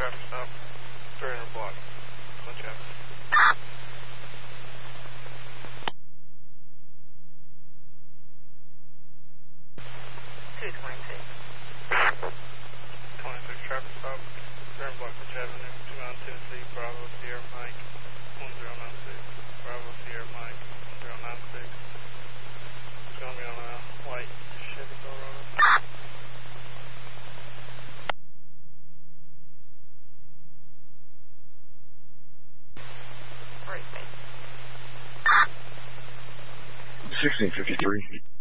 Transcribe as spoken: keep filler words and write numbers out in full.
traffic stop, three hundred block. Clinch Avenue. two twenty-six. twenty-six traffic stop, three hundred block, Clinch Avenue, two nine Tennessee, Bravo, Sierra Mike, one zero nine six. Bravo, Sierra Mike, one zero nine six. It's going to be on a white Chevy Colorado. Great, thanks. sixteen fifty-three.